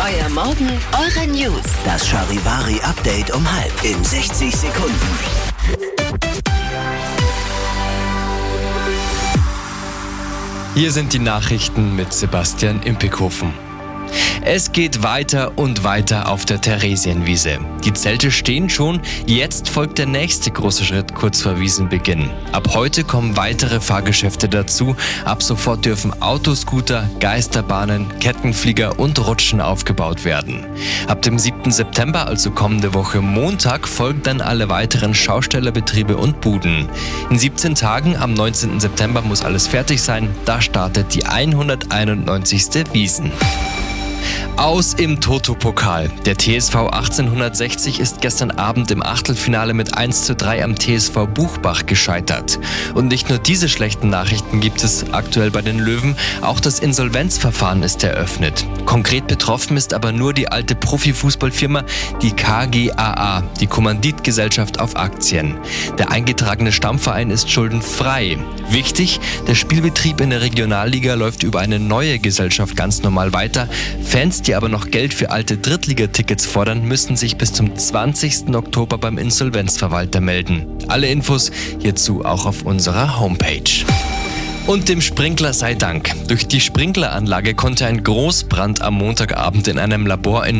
Euer Morgen, eure News. Das Charivari-Update um 5 in 60 Sekunden. Hier sind die Nachrichten mit Sebastian Impekhofen. Es geht weiter und weiter auf der Theresienwiese. Die Zelte stehen schon, jetzt folgt der nächste große Schritt kurz vor Wiesenbeginn. Ab heute kommen weitere Fahrgeschäfte dazu. Ab sofort dürfen Autoscooter, Geisterbahnen, Kettenflieger und Rutschen aufgebaut werden. Ab dem 7. September, also kommende Woche Montag, folgen dann alle weiteren Schaustellerbetriebe und Buden. In 17 Tagen, am 19. September, muss alles fertig sein. Da startet die 191. Wiesn. Aus im Toto-Pokal. Der TSV 1860 ist gestern Abend im Achtelfinale mit 1:3 am TSV Buchbach gescheitert. Und nicht nur diese schlechten Nachrichten gibt es aktuell bei den Löwen, auch das Insolvenzverfahren ist eröffnet. Konkret betroffen ist aber nur die alte Profifußballfirma, die KGaA, die Kommanditgesellschaft auf Aktien. Der eingetragene Stammverein ist schuldenfrei. Wichtig, der Spielbetrieb in der Regionalliga läuft über eine neue Gesellschaft ganz normal weiter. Fans, die aber noch Geld für alte Drittligatickets fordern, müssen sich bis zum 20. Oktober beim Insolvenzverwalter melden. Alle Infos hierzu auch auf unserer Homepage. Und dem Sprinkler sei Dank. Durch die Sprinkleranlage konnte ein Großbrand am Montagabend in einem Labor in